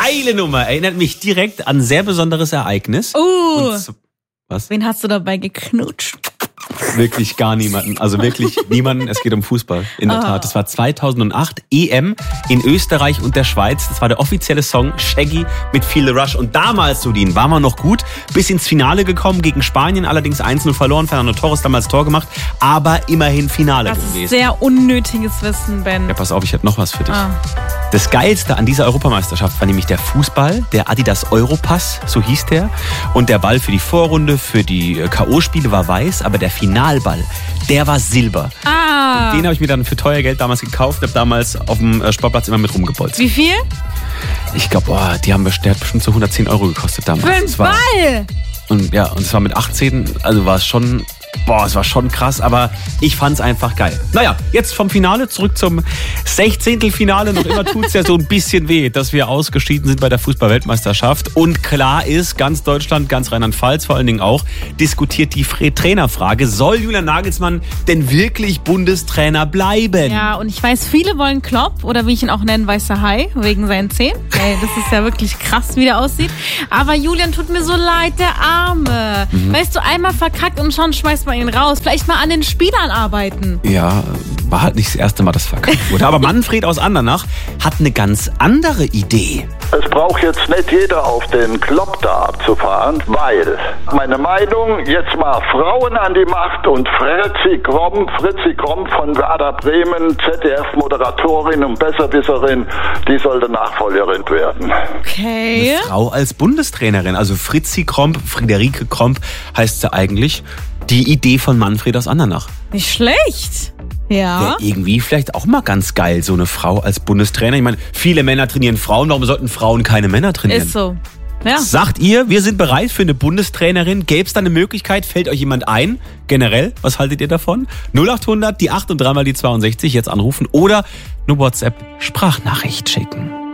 Geile Nummer. Erinnert mich direkt an ein sehr besonderes Ereignis. Was? Wen hast du dabei geknutscht? Wirklich gar niemanden. Also wirklich niemanden. Es geht um Fußball. In der Tat. Das war 2008 EM in Österreich und der Schweiz. Das war der offizielle Song Shaggy mit Feel the Rush. Und damals, Sudin, waren wir noch gut. Bis ins Finale gekommen gegen Spanien. Allerdings 1-0 verloren. Fernando Torres damals Tor gemacht. Aber immerhin Finale gewesen. Das ist sehr unnötiges Wissen, Ben. Ja, pass auf, ich habe noch was für dich. Das Geilste an dieser Europameisterschaft war nämlich der Fußball, der Adidas Europass, so hieß der. Und der Ball für die Vorrunde, für die K.O.-Spiele war weiß, aber der Finalball, der war silber. Und den habe ich mir dann für teuer Geld damals gekauft, habe damals auf dem Sportplatz immer mit rumgebolzt. Wie viel? Ich glaube, der hat bestimmt so 110 € gekostet damals. Für einen Ball? Und es war mit 18, also war es schon... es war schon krass, aber ich fand's einfach geil. Naja, jetzt vom Finale zurück zum 16. Finale. Noch immer tut's ja so ein bisschen weh, dass wir ausgeschieden sind bei der Fußball-Weltmeisterschaft. Und klar ist, ganz Deutschland, ganz Rheinland-Pfalz vor allen Dingen auch, diskutiert die Trainerfrage. Soll Julian Nagelsmann denn wirklich Bundestrainer bleiben? Ja, und ich weiß, viele wollen Klopp oder wie ich ihn auch nenne, Weißer Hai, wegen seinen Zähnen. Ey, das ist ja wirklich krass, wie der aussieht. Aber Julian, tut mir so leid, der Arme. Weißt du, einmal verkackt und schon schmeißt man ihn raus. Vielleicht mal an den Spielern arbeiten. Ja, war halt nicht das erste Mal, dass verkackt wurde. Aber Manfred aus Andernach hat eine ganz andere Idee. Es braucht jetzt nicht jeder auf den Klopp da abzufahren, weil, meine Meinung, jetzt mal Frauen an die Macht und Fritzi Kromm von Werder Bremen, ZDF-Moderatorin und Besserwisserin, die sollte Nachfolgerin werden. Okay. Eine Frau als Bundestrainerin, also Fritzi Kromp, Friederike Kromp heißt sie eigentlich. Die Idee von Manfred aus Andernach. Nicht schlecht. Ja. Irgendwie vielleicht auch mal ganz geil, so eine Frau als Bundestrainer. Ich meine, viele Männer trainieren Frauen. Warum sollten Frauen keine Männer trainieren? Ist so. Ja. Sagt ihr, wir sind bereit für eine Bundestrainerin? Gäbe es da eine Möglichkeit? Fällt euch jemand ein? Generell, was haltet ihr davon? 0800, die 8 und 3 mal die 62 jetzt anrufen oder eine WhatsApp-Sprachnachricht schicken.